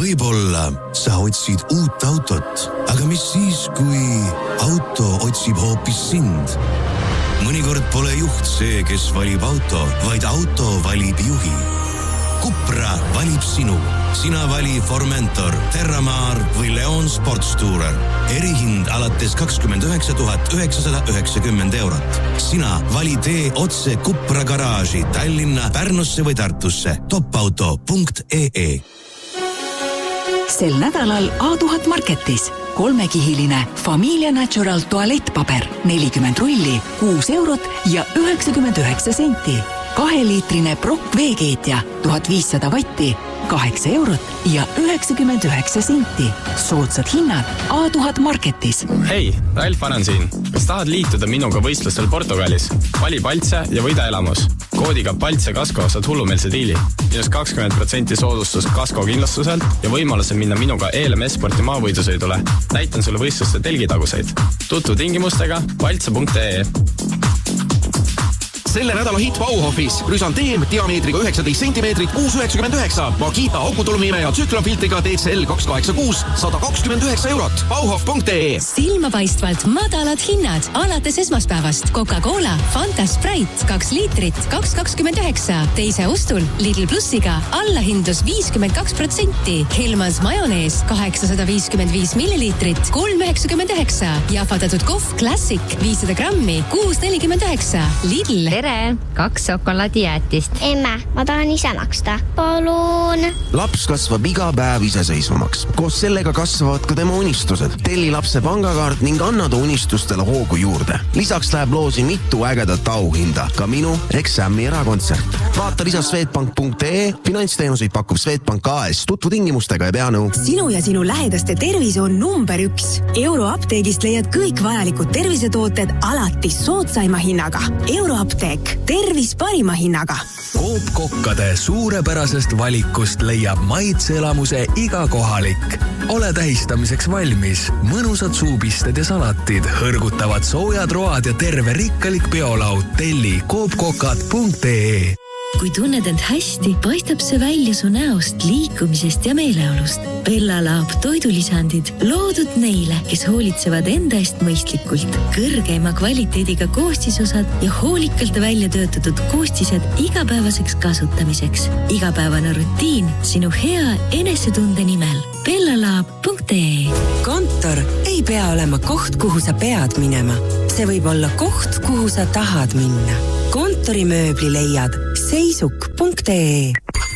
Võib-olla sa otsid uut autot, aga mis siis, kui auto otsib hoopis sind? Mõnikord pole juht see, kes valib auto, vaid auto valib juhi. Cupra valib sinu. Sina vali Formentor, Terramar või Leon Sportstourer. Erihind alates 29 990 €. Sina vali tee otse Cupra garaaži Tallinna, Pärnusse või Tartusse. Topauto.ee. Sel nädalal A1000 Marketis 3-kihiline Familia Natural tualettpaber 40 rulli, 6 € ja 99 senti. 2-liitrine Brock veekeetja 1500 vatti, 8 € ja 99 senti. Soodsad hinnad A1000 Marketis. Hei, Ralf Aran siin. Kas tahad liituda minuga võistlustel Portugalis? Vali Paltse ja võida elamus. Koodiga Paltse Kasko saad hullumeelse diili. Minus 20% soodustus Kasko kindlustuselt ja võimaluse minna minuga ELM-sporti maavõidusõidule. Näitan sulle võistluste telgitaguseid. Tutvu tingimustega paltse.ee. Selle nädala hitt Bauhofis. Rüsanteem diameetriga 19 cm, 6,99. Makita aukutulumiime ja tsüklofiltriga TCL 286, 129 €. Bauhof.ee. Silmapaistvalt madalad hinnad alates esmaspäevast. Coca-Cola, Fanta Sprite 2 liitrit, 2,29. Teise ostul Lidl Plussiga allahindlus 52%. Helmans majonees 855 milliliitrit, 3,99. Jahvatatud kohv Classic 500 grammi, 6,49. Lidl. Tere, 2 šokolaadijäätist. Emme, ma tahan ise maksta. Palun. Laps kasvab iga päev iseseisvamaks. Koos sellega kasvavad ka tema unistused. Telli lapse pangakaart ning anna ta unistustele hoogu juurde. Lisaks läheb loosi mitu ägedat auhinda. Ka minu Exami erakontsert. Vaata lisa Swedbank.ee. Finantsteenuseid pakub Swedbank AS. Tutvu tingimustega ja pea nõu. Sinu ja sinu lähedaste tervis on number 1. Euroapteegist leiad kõik vajalikud tervisetooted alati soodsaima hinnaga. Euroapteek. Tervis parima hinnaga. Coop kokkade suurepärasest valikust leiab maitseelamuse iga kohalik. Ole tähistamiseks valmis. Mõnusad suupisted ja salatid, hõrgutavad soojad road ja terve rikkalik biolaud. Telli coopkokad.ee. Kui tunned end hästi, paistab see välja su näost, liikumisest ja meeleolust. Bella Lab toidulisandid loodud neile, kes hoolitsevad enda eest mõistlikult. Kõrgeima kvaliteediga koostisosad ja hoolikalt välja töötatud koostised igapäevaseks kasutamiseks. Igapäevane rutiin sinu hea enesetunde nimel. bellalab.ee. Kontor ei pea olema koht, kuhu sa pead minema. See võib olla koht, kuhu sa tahad minna. Kontorimööbli leiad seisuk.ee.